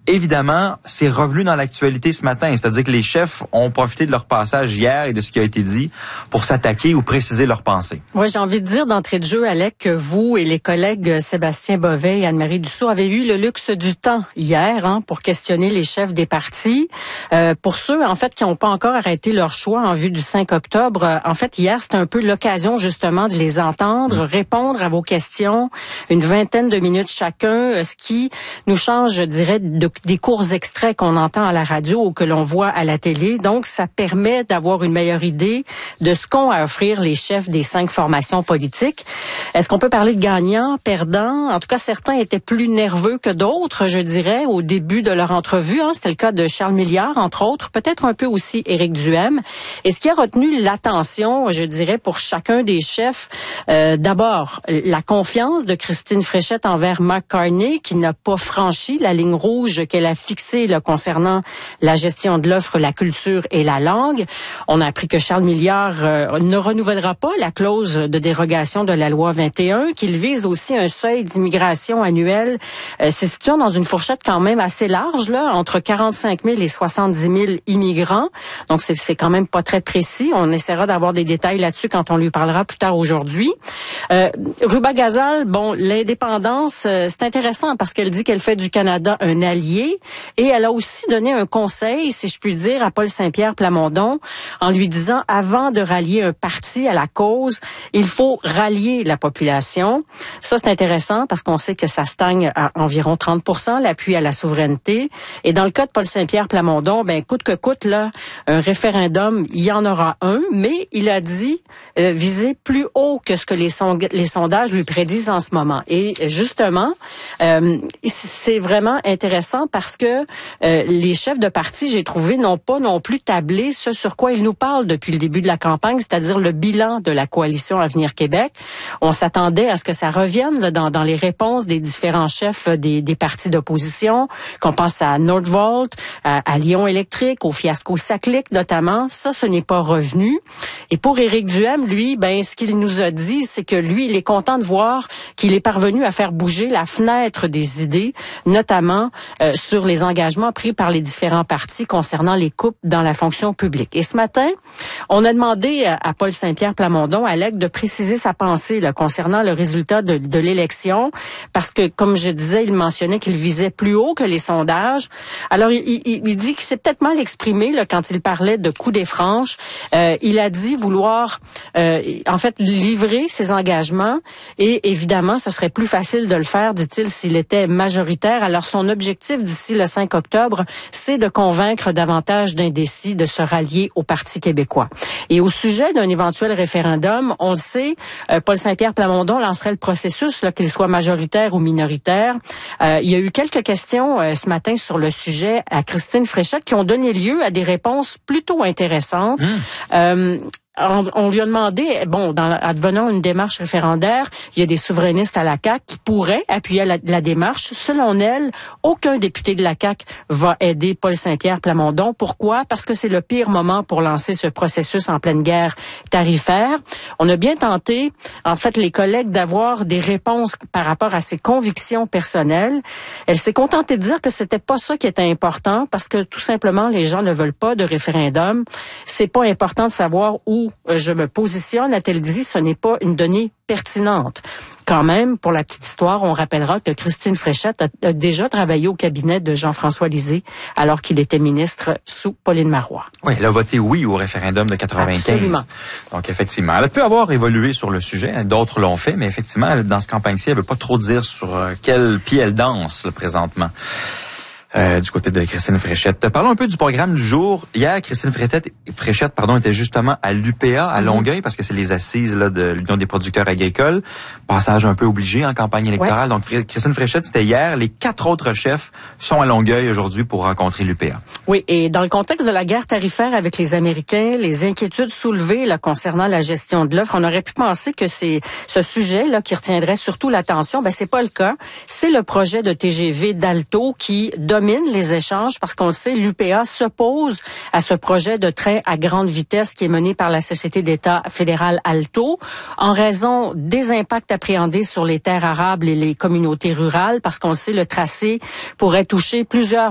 évidemment, c'est revenu dans l'actualité ce matin. C'est-à-dire que les chefs ont profité de leur passage hier et de ce qui a été dit pour s'attaquer ou préciser leurs pensées. Oui, j'ai envie de dire d'entrée de jeu, Alec, que vous et les collègues Sébastien Bovet et Anne-Marie Dussault avez eu le luxe du temps hier pour questionner les chefs des partis. Pour ceux, en fait, qui n'ont pas encore arrêté leur choix en vue du 5 octobre, en fait, hier, c'était un peu l'occasion, justement, de les entendre, répondre à vos questions, une vingtaine de minutes chacun, ce qui nous change, je dirais, des courts extraits qu'on entend à la radio ou que l'on voit à la télé. Donc, ça permet d'avoir une meilleure idée de ce qu'ont à offrir les chefs des 5 formations politiques. Est-ce qu'on peut parler de gagnants, perdants? En tout cas, certains étaient plus nerveux que d'autres, je dirais, au début de leur entrevue. C'était le cas de Charles Milliard, entre autres, peut-être un peu aussi Éric Duhem. Et ce qui a retenu l'attention, je dirais, pour chacun des chefs, d'abord, la confiance de Christine Fréchette envers Mark Carney, qui n'a pas franchi la ligne rouge qu'elle a fixée là, concernant la gestion de l'offre, la culture et la langue. On a appris que Charles Milliard ne renouvellera pas la clause de dérogation de la loi 21, qu'il vise aussi un seuil d'immigration annuel se situant dans une fourchette quand même assez large, là, entre 45 000 et 70 000 immigrants. Donc, c'est quand même pas très précis. On essaiera d'avoir des détails là-dessus quand on lui parlera plus tard aujourd'hui. Ruba Gazal, bon, l'indépendance, c'est intéressant parce qu'elle dit qu'elle fait du Canada un allié et elle a aussi donné un conseil, si je puis dire, à Paul Saint-Pierre Plamondon en lui disant, avant de rallier un parti à la cause, il faut rallier la population. Ça, c'est intéressant parce qu'on sait que ça stagne à environ 30%, l'appui à la souveraineté. Et dans le cas de Paul Saint-Pierre Plamondon, coûte que coûte, là, un référendum, il y en aura un, mais il a dit viser plus haut que ce que les sondages lui prédisent en ce moment. Et justement, c'est vraiment intéressant parce que les chefs de parti, j'ai trouvé, n'ont pas non plus tablé ce sur quoi ils nous parlent depuis le début de la campagne, c'est-à-dire le bilan de la coalition Avenir Québec. On s'attendait à ce que ça revienne là, dans les réponses des différents chefs des partis d'opposition, qu'on pense à Nordvolt, à Lyon Électrique, au fiasco Saclic notamment. Ça, ce n'est pas revenu. Et pour Éric Duhem, lui, ce qu'il nous a dit, c'est que lui, il est content de voir qu'il est parvenu à faire bouger la fenêtre des idées, notamment sur les engagements pris par les différents partis concernant les coupes dans la fonction publique. Et ce matin, on a demandé à Paul Saint-Pierre Plamondon, Alec, de préciser sa pensée là, concernant le résultat de l'élection, parce que, comme je disais, il mentionnait qu'il visait plus haut que les sondages. Alors, il dit que c'est peut-être mal exprimé là, quand il parlait de coup des franches. Il a dit vouloir, en fait, livrer ses engagements et évidemment, ce serait plus facile de le faire, dit-il, s'il était majoritaire. Alors, son objectif d'ici le 5 octobre, c'est de convaincre davantage d'indécis de se rallier au Parti québécois. Et au sujet d'un éventuel référendum, on le sait, Paul Saint-Pierre Plamondon lancerait le processus, là, qu'il soit majoritaire ou minoritaire. Il y a eu quelques questions ce matin sur le sujet à Christine Fréchette qui ont donné lieu à des réponses plutôt intéressantes. On lui a demandé, advenant une démarche référendaire, il y a des souverainistes à la CAQ qui pourraient appuyer la démarche. Selon elle, aucun député de la CAQ va aider Paul Saint-Pierre Plamondon. Pourquoi? Parce que c'est le pire moment pour lancer ce processus en pleine guerre tarifaire. On a bien tenté, en fait, les collègues d'avoir des réponses par rapport à ses convictions personnelles. Elle s'est contentée de dire que c'était pas ça qui était important parce que tout simplement, les gens ne veulent pas de référendum. C'est pas important de savoir où je me positionne, a-t-elle dit, ce n'est pas une donnée pertinente. Quand même, pour la petite histoire, on rappellera que Christine Fréchette a déjà travaillé au cabinet de Jean-François Lisée alors qu'il était ministre sous Pauline Marois. Oui, elle a voté oui au référendum de 95. Absolument. Donc, effectivement, elle peut avoir évolué sur le sujet. D'autres l'ont fait, mais effectivement, dans ce campagne-ci, elle ne veut pas trop dire sur quel pied elle danse là, présentement. Du côté de Christine Fréchette. Parlons un peu du programme du jour. Hier, Christine Fréchette, était justement à l'UPA, à Longueuil, parce que c'est les assises là, de l'Union des producteurs agricoles. Passage un peu obligé en campagne électorale. Ouais. Donc, Christine Fréchette, c'était hier. Les 4 autres chefs sont à Longueuil aujourd'hui pour rencontrer l'UPA. Oui, et dans le contexte de la guerre tarifaire avec les Américains, les inquiétudes soulevées là, concernant la gestion de l'offre, on aurait pu penser que c'est ce sujet là qui retiendrait surtout l'attention. C'est pas le cas. C'est le projet de TGV d'Alto qui domine les échanges parce qu'on le sait, l'UPA s'oppose à ce projet de train à grande vitesse qui est mené par la Société d'État fédérale Alto en raison des impacts appréhendés sur les terres arables et les communautés rurales parce qu'on le sait, le tracé pourrait toucher plusieurs